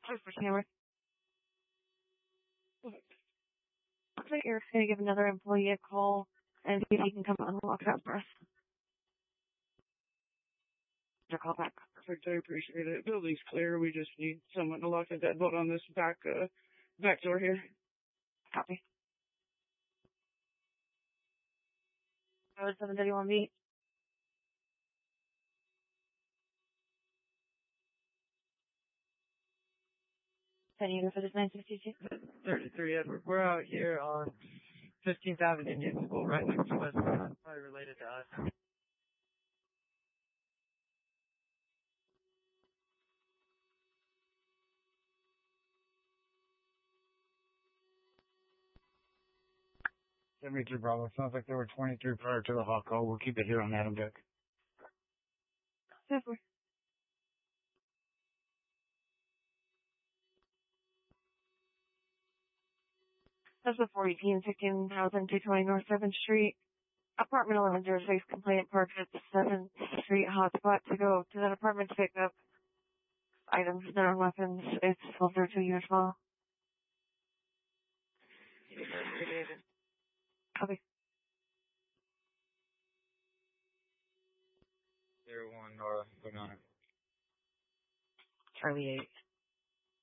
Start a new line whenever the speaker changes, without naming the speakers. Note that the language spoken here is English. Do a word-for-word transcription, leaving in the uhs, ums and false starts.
Sorry for camera. Looks like Eric's gonna give another employee a call and see if he can come unlock that for us. To call back.
Perfect, I appreciate it. Building's clear. We just need someone to lock the deadbolt on this back uh back door here.
Copy. Road seven thirty-one B. ten unit for this nine sixty-two.
thirty-three Edward. We're out here on fifteenth Avenue Indian School, right next to us. Probably related to us.
seventy-three Bravo. Sounds like there were twenty-three prior to the hot call. We'll keep it here on Adam Deck.
Super. That's the four eighteen, fifteen thousand two twenty North seventh Street. Apartment eleven oh six complaint parked at the seventh Street hotspot to go to that apartment to pick up items that are weapons. It's twelve oh two years long. Copy.
Zero one Nora, good on it.
Charlie eight.